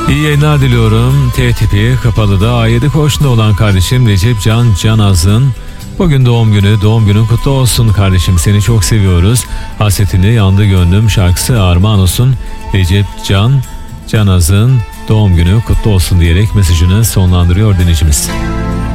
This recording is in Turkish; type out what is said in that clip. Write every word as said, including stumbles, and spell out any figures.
İyi yayınlar diliyorum. T tipi Kapalı'da A yedi Koç'ta olan kardeşim Recep Can Canaz'ın bugün doğum günü. Doğum günün kutlu olsun kardeşim. Seni çok seviyoruz. Hasretini yandı gönlüm şarkısı armağan olsun. Recep Can Canaz'ın doğum günü kutlu olsun diyerek mesajını sonlandırıyor dinleyicimiz.